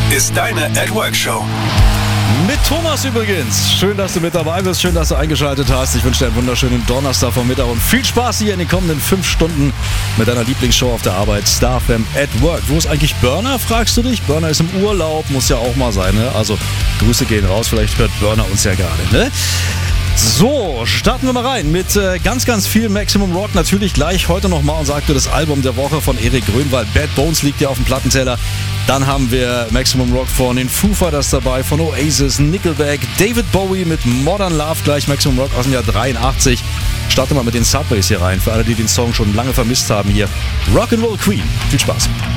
ist deine At Work Show. Mit Thomas übrigens. Schön, dass du mit dabei bist. Schön, dass du eingeschaltet hast. Ich wünsche dir einen wunderschönen Donnerstagvormittag und viel Spaß hier in den kommenden 5 Stunden mit deiner Lieblingsshow auf der Arbeit, Star FM at Work. Wo ist eigentlich Burner, fragst du dich? Burner ist im Urlaub, muss ja auch mal sein, ne? Also Grüße gehen raus, vielleicht hört Burner uns ja gerade, ne? So, starten wir mal rein mit ganz viel Maximum Rock. Natürlich gleich heute nochmal unser aktuelles Album der Woche von Erik Grönwald. Bad Bones liegt ja auf dem Plattenteller. Dann haben wir Maximum Rock von den Foo Fighters dabei, von Oasis, Nickelback, David Bowie mit Modern Love, gleich Maximum Rock aus dem Jahr 83. Starten wir mal mit den Subways hier rein, für alle, die den Song schon lange vermisst haben hier. Rock'n'Roll Queen. Viel Spaß.